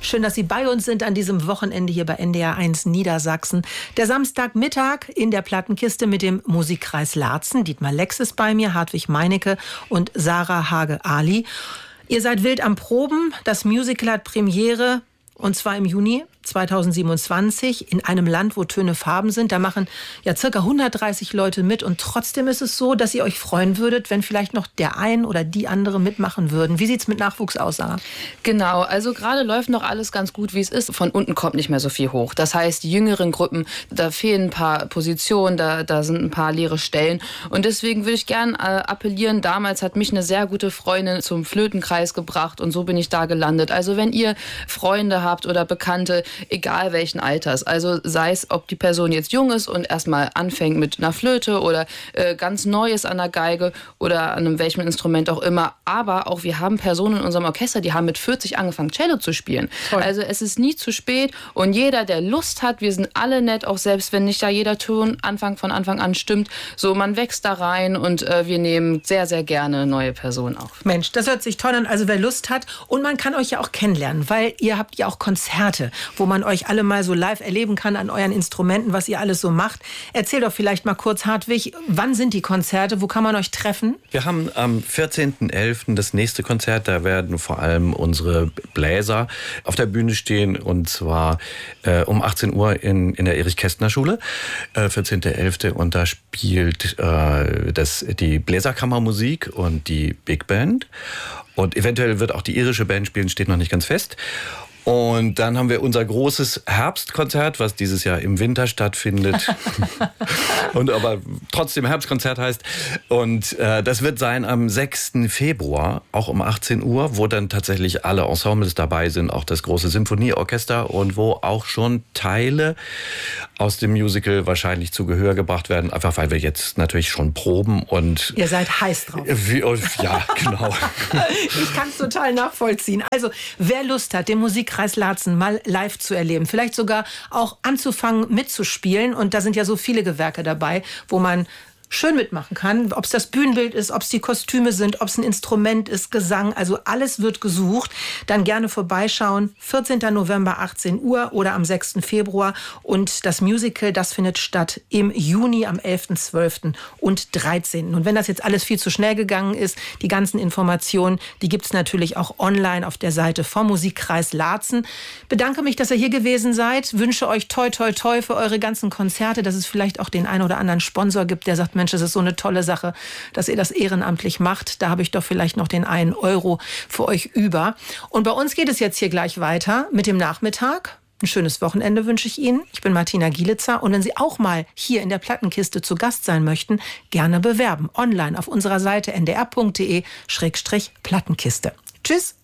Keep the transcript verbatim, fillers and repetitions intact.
Schön, dass Sie bei uns sind an diesem Wochenende hier bei N D R eins Niedersachsen. Der Samstagmittag in der Plattenkiste mit dem Musikkreis Laatzen. Dietmar Lex ist bei mir, Hartwig Meinecke und Sarah Hage-Ali. Ihr seid wild am Proben. Das Musical hat Premiere, und zwar im Juni zweitausendsiebenundzwanzig in einem Land, wo Töne Farben sind. Da machen ja circa hundertdreißig Leute mit. Und trotzdem ist es so, dass ihr euch freuen würdet, wenn vielleicht noch der ein oder die andere mitmachen würden. Wie sieht es mit Nachwuchs aus, Sarah? Genau, also gerade läuft noch alles ganz gut, wie es ist. Von unten kommt nicht mehr so viel hoch. Das heißt, die jüngeren Gruppen, da fehlen ein paar Positionen, da, da sind ein paar leere Stellen. Und deswegen würde ich gern äh, appellieren, damals hat mich eine sehr gute Freundin zum Flötenkreis gebracht und so bin ich da gelandet. Also wenn ihr Freunde habt oder Bekannte, egal welchen Alters, also sei es, ob die Person jetzt jung ist und erstmal anfängt mit einer Flöte oder äh, ganz Neues an der Geige oder an einem welchem Instrument auch immer, aber auch wir haben Personen in unserem Orchester, die haben mit vierzig angefangen Cello zu spielen. Toll. Also es ist nie zu spät und jeder, der Lust hat, wir sind alle nett, auch selbst wenn nicht da jeder Ton Anfang von Anfang an stimmt, so man wächst da rein und äh, wir nehmen sehr, sehr gerne neue Personen auf. Mensch, das hört sich toll an, also wer Lust hat, und man kann euch ja auch kennenlernen, weil ihr habt ja auch Konzerte, wo man euch alle mal so live erleben kann an euren Instrumenten, was ihr alles so macht. Erzähl doch vielleicht mal kurz, Hartwig, wann sind die Konzerte, wo kann man euch treffen? Wir haben am vierzehnten elften das nächste Konzert, da werden vor allem unsere Bläser auf der Bühne stehen, und zwar äh, um achtzehn Uhr in, in der Erich-Kästner-Schule, äh, vierzehnten elften und da spielt äh, das, die Bläserkammermusik und die Big Band und eventuell wird auch die irische Band spielen, steht noch nicht ganz fest. Und dann haben wir unser großes Herbstkonzert, was dieses Jahr im Winter stattfindet. Und aber trotzdem Herbstkonzert heißt. Und äh, das wird sein am sechsten Februar, auch um achtzehn Uhr, wo dann tatsächlich alle Ensembles dabei sind, auch das große Symphonieorchester und wo auch schon Teile aus dem Musical wahrscheinlich zu Gehör gebracht werden, einfach weil wir jetzt natürlich schon proben und... Ihr seid heiß drauf. Wie, ja, genau. Ich kann es total nachvollziehen. Also, wer Lust hat, den Musikkreis Laatzen mal live zu erleben, vielleicht sogar auch anzufangen mitzuspielen, und da sind ja so viele Gewerke dabei, wo man schön mitmachen kann, ob es das Bühnenbild ist, ob es die Kostüme sind, ob es ein Instrument ist, Gesang, also alles wird gesucht. Dann gerne vorbeischauen, vierzehnten November, achtzehn Uhr oder am sechsten Februar. Und das Musical, das findet statt im Juni, am elften, zwölften und dreizehnten Und wenn das jetzt alles viel zu schnell gegangen ist, die ganzen Informationen, die gibt es natürlich auch online auf der Seite vom Musikkreis Laatzen. Bedanke mich, dass ihr hier gewesen seid, wünsche euch toi toi toi für eure ganzen Konzerte, dass es vielleicht auch den einen oder anderen Sponsor gibt, der sagt, Mensch, das ist so eine tolle Sache, dass ihr das ehrenamtlich macht. Da habe ich doch vielleicht noch den einen Euro für euch über. Und bei uns geht es jetzt hier gleich weiter mit dem Nachmittag. Ein schönes Wochenende wünsche ich Ihnen. Ich bin Martina Gielitzer. Und wenn Sie auch mal hier in der Plattenkiste zu Gast sein möchten, gerne bewerben. Online auf unserer Seite n d r punkt d e Schrägstrich Plattenkiste. Tschüss.